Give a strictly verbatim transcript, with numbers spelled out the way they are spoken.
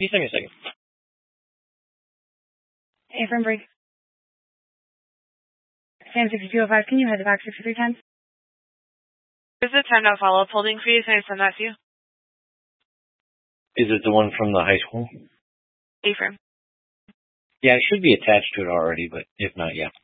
you send me a second. Hey, from break. Sam sixty-two oh five, can you head it back sixty-three times? There's a ten no follow-up holding fee. Can I send that to you? Is it the one from the high school? A-frame. Yeah, it should be attached to it already, but if not, yeah.